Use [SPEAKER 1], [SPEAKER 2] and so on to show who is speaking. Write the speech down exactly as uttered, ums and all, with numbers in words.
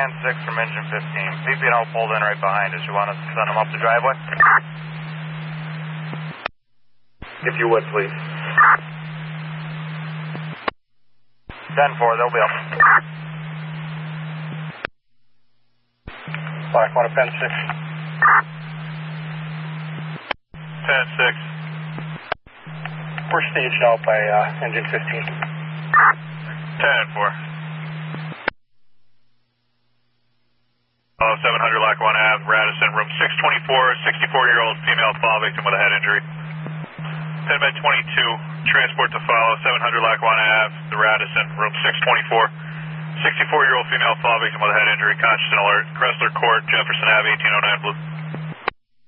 [SPEAKER 1] ten six from engine fifteen. P P and O pulled in right behind us. You want us to send them up the driveway?
[SPEAKER 2] If you would, please.
[SPEAKER 1] ten four, they'll be up.
[SPEAKER 2] Black one, ten six.
[SPEAKER 1] ten six.
[SPEAKER 2] We're staged out by uh, engine fifteen.
[SPEAKER 1] ten four. Oh, seven hundred Lackawanna Ave, Radisson, room six twenty-four, sixty-four-year-old female fall victim with a head injury. ten by twenty-two, transport to follow, seven hundred Lackawanna Ave, the Radisson, room six twenty-four, sixty-four-year-old female fall victim with a head injury, conscious and alert, Cressler Court, Jefferson Ave, eighteen oh nine Blue.